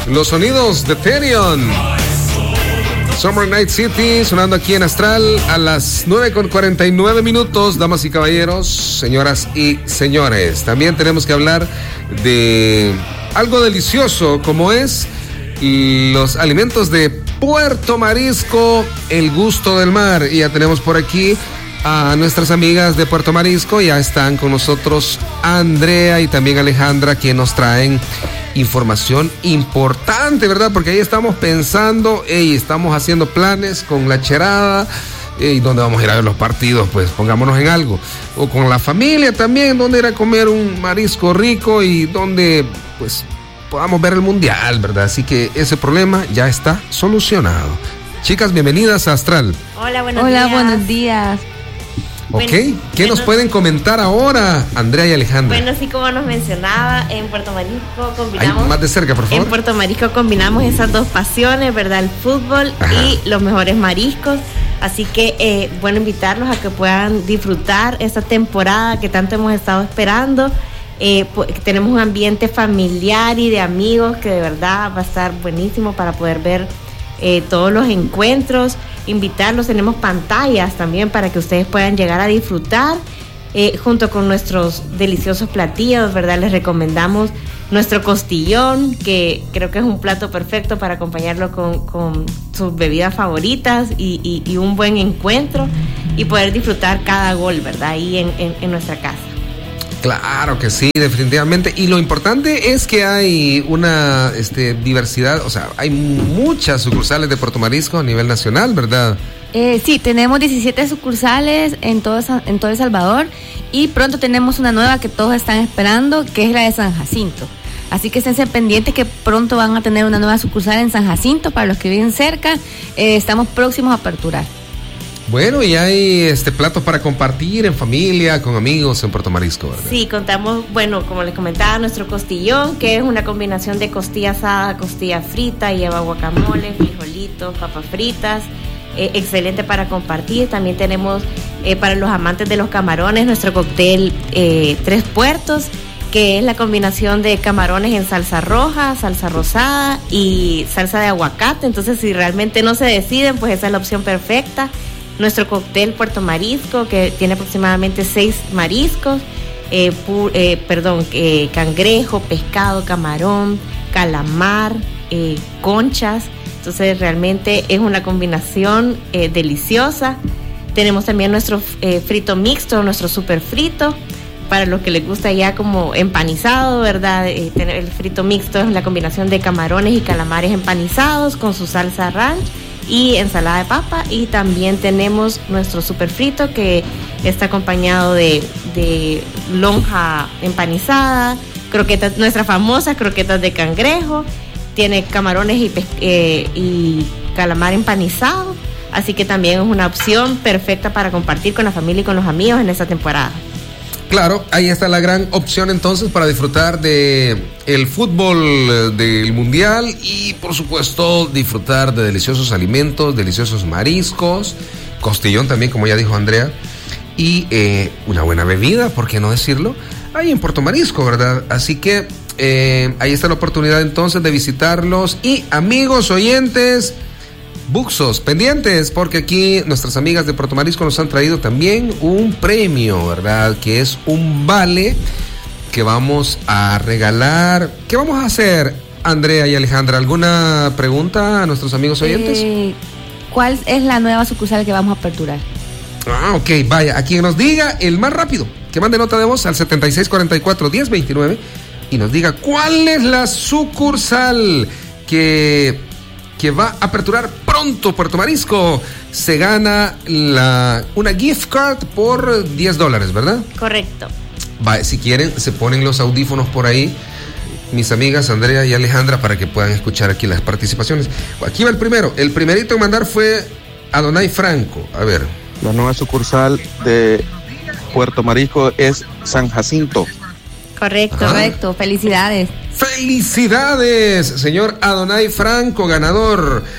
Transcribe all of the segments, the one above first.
los sonidos de Therion. Summer Night City, sonando aquí en Astral a las 9:49, damas y caballeros, señoras y señores. También tenemos que hablar de algo delicioso como es los alimentos de Puerto Marisco, el gusto del mar. Y ya tenemos por aquí a nuestras amigas de Puerto Marisco. Ya están con nosotros Andrea y también Alejandra, que nos traen información importante, ¿verdad? Porque ahí estamos pensando, estamos haciendo planes con la cherada, y dónde vamos a ir a ver los partidos, pues pongámonos en algo. O con la familia también, dónde ir a comer un marisco rico y dónde, pues, podamos ver el mundial, ¿verdad? Así que ese problema ya está solucionado. Chicas, bienvenidas a Astral. Hola, buenos días. Ok, ¿qué nos pueden comentar ahora, Andrea y Alejandra? Bueno, así como nos mencionaba, en Puerto Marisco combinamos... Ay, más de cerca, por favor. En Puerto Marisco combinamos esas dos pasiones, ¿verdad? El fútbol y los mejores mariscos. Así que, bueno, invitarlos a que puedan disfrutar esta temporada que tanto hemos estado esperando. Tenemos un ambiente familiar y de amigos que de verdad va a estar buenísimo para poder ver todos los encuentros. Invitarlos, tenemos pantallas también para que ustedes puedan llegar a disfrutar junto con nuestros deliciosos platillos, ¿verdad? Les recomendamos nuestro costillón, que creo que es un plato perfecto para acompañarlo con sus bebidas favoritas y un buen encuentro y poder disfrutar cada gol, ¿verdad? Ahí en nuestra casa. Claro que sí, definitivamente. Y lo importante es que hay una diversidad, o sea, hay muchas sucursales de Puerto Marisco a nivel nacional, ¿verdad? Sí, tenemos 17 sucursales en todo El Salvador y pronto tenemos una nueva que todos están esperando, que es la de San Jacinto. Así que esténse pendientes que pronto van a tener una nueva sucursal en San Jacinto para los que viven cerca. Estamos próximos a aperturar. Bueno, y hay platos para compartir en familia, con amigos en Puerto Marisco, ¿verdad? Sí, contamos, bueno, como les comentaba, nuestro costillón, que es una combinación de costilla asada, costilla frita, lleva guacamole, frijolitos, papas fritas, excelente para compartir. También tenemos, para los amantes de los camarones, nuestro cóctel Tres Puertos, que es la combinación de camarones en salsa roja, salsa rosada y salsa de aguacate. Entonces, si realmente no se deciden, pues esa es la opción perfecta. Nuestro cóctel Puerto Marisco, que tiene aproximadamente 6 mariscos, cangrejo, pescado, camarón, calamar, conchas. Entonces realmente es una combinación deliciosa. Tenemos también nuestro frito mixto, nuestro super frito, para los que les gusta ya como empanizado, ¿verdad? El frito mixto es la combinación de camarones y calamares empanizados con su salsa ranch y ensalada de papa. Y también tenemos nuestro super frito, que está acompañado de lonja empanizada, croquetas, nuestras famosas croquetas de cangrejo, tiene camarones y calamar empanizado, así que también es una opción perfecta para compartir con la familia y con los amigos en esta temporada. Claro, ahí está la gran opción entonces para disfrutar de el fútbol del mundial y por supuesto disfrutar de deliciosos alimentos, deliciosos mariscos, costillón también, como ya dijo Andrea, y una buena bebida, ¿por qué no decirlo? Ahí en Puerto Marisco, ¿verdad? Así que ahí está la oportunidad entonces de visitarlos. Y amigos oyentes, buxos, pendientes, porque aquí nuestras amigas de Puerto Marisco nos han traído también un premio, ¿verdad? Que es un vale que vamos a regalar. ¿Qué vamos a hacer, Andrea y Alejandra? ¿Alguna pregunta a nuestros amigos oyentes? ¿Cuál es la nueva sucursal que vamos a aperturar? Ok, vaya, a quien nos diga el más rápido, que mande nota de voz al 7644-1029 y nos diga cuál es la sucursal que va a aperturar pronto Puerto Marisco. Se gana una gift card por $10, ¿verdad? Correcto. Vale, si quieren, se ponen los audífonos por ahí, mis amigas Andrea y Alejandra, para que puedan escuchar aquí las participaciones. Aquí va el primero. El primerito en mandar fue Adonai Franco. A ver. La nueva sucursal de Puerto Marisco es San Jacinto. Correcto. Felicidades. ¡Felicidades, señor Adonai Franco, ganador!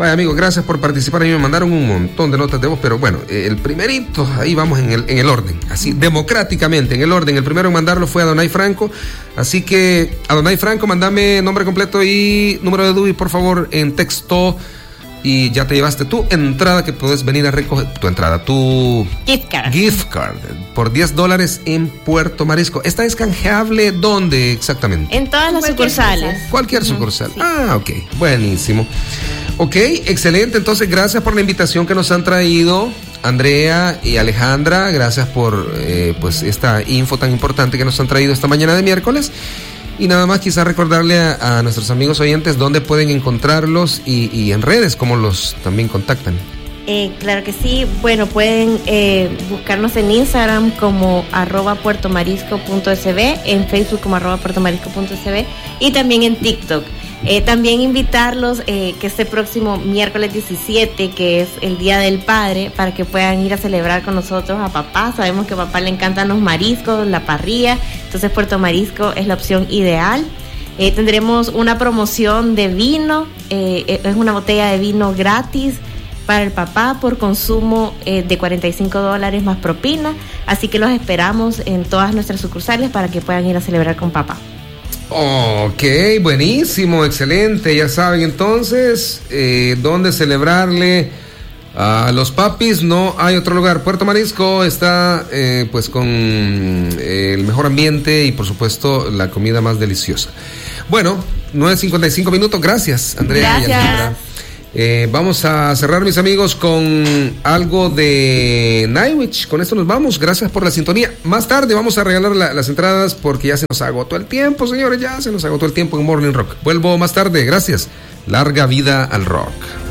Vaya, amigos, gracias por participar. A mí me mandaron un montón de notas de voz, pero bueno, el primerito, ahí vamos en el orden, así, democráticamente, en el orden. El primero en mandarlo fue a Adonai Franco. Así que, Adonai Franco, mandame nombre completo y número de DUI, por favor, en texto. Y ya te llevaste tu entrada, que puedes venir a recoger tu entrada, tu gift card por $10 en Puerto Marisco. ¿Esta es canjeable dónde exactamente? En todas las sucursales. Cualquier sucursal. Sí. Ah, ok, buenísimo. Ok, excelente. Entonces, gracias por la invitación que nos han traído Andrea y Alejandra. Gracias por pues esta info tan importante que nos han traído esta mañana de miércoles. Y nada más quizás recordarle a nuestros amigos oyentes dónde pueden encontrarlos y en redes, cómo los también contactan. Claro que sí. Bueno, pueden buscarnos en Instagram como @puertomarisco.sb, en Facebook como @puertomarisco.sb y también en TikTok. También invitarlos que este próximo miércoles 17, que es el Día del Padre, para que puedan ir a celebrar con nosotros a papá. Sabemos que a papá le encantan los mariscos, la parrilla, entonces Puerto Marisco es la opción ideal. Tendremos una promoción de vino, es una botella de vino gratis para el papá por consumo de $45 más propina, así que los esperamos en todas nuestras sucursales para que puedan ir a celebrar con papá. Ok, buenísimo, excelente. Ya saben entonces dónde celebrarle a los papis. No hay otro lugar. Puerto Marisco está pues con el mejor ambiente y por supuesto la comida más deliciosa. Bueno, 9:55 minutos. Gracias, Andrea. Gracias. Vamos a cerrar, mis amigos, con algo de Nightwish. Con esto nos vamos. Gracias por la sintonía. Más tarde vamos a regalar las entradas porque ya se nos agotó el tiempo, señores. Ya se nos agotó el tiempo en Morning Rock. Vuelvo más tarde. Gracias. Larga vida al rock.